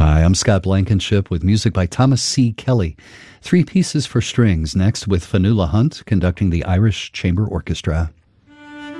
Hi, I'm Scott Blankenship with music by Thomas C. Kelly. Three pieces for strings, next with Fanula Hunt conducting the Irish Chamber Orchestra.